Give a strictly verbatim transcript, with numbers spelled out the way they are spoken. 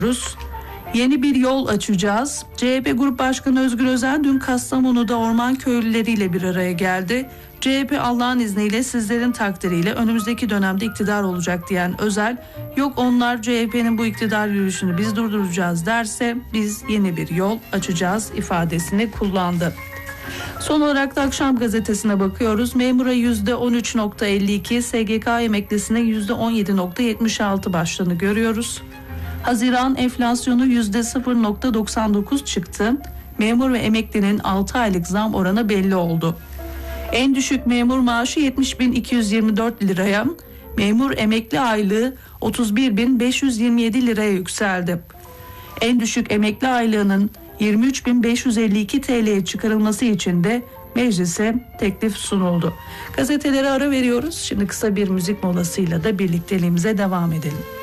Yeni bir yol açacağız. C H P Grup Başkanı Özgür Özel dün Kastamonu'da orman köylüleriyle bir araya geldi. C H P Allah'ın izniyle sizlerin takdiriyle önümüzdeki dönemde iktidar olacak diyen Özel, yok onlar C H P'nin bu iktidar yürüyüşünü biz durduracağız derse biz yeni bir yol açacağız ifadesini kullandı. Son olarak da Akşam Gazetesi'ne bakıyoruz. Memura yüzde on üç virgül elli iki, S G K emeklisine yüzde on yedi virgül yetmiş altı başlığını görüyoruz. Haziran enflasyonu yüzde sıfır virgül doksan dokuz çıktı. Memur ve emeklinin altı aylık zam oranı belli oldu. En düşük memur maaşı yetmiş bin iki yüz yirmi dört liraya, memur emekli aylığı otuz bir bin beş yüz yirmi yedi liraya yükseldi. En düşük emekli aylığının yirmi üç bin beş yüz elli iki T L'ye çıkarılması için de meclise teklif sunuldu. Gazetelere ara veriyoruz. Şimdi kısa bir müzik molasıyla da birlikteliğimize devam edelim.